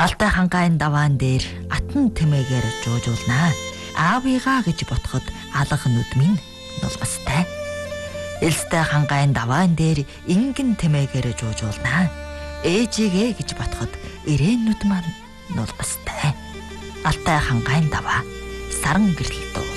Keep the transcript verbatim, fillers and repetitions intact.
Алтай хангайн даваан дээр атан тэмээгээр жуужуулнаа. Аавыгаа гэж ботход алга нүдмийн нулгастай. Элстэй хангайн даваан дээр ингэн тэмээгээр жуужуулнаа. Ээжигээ гэж ботход ирээн нүд маань нулгастай. Алтай хангайн даваа саран гэрэл дуу.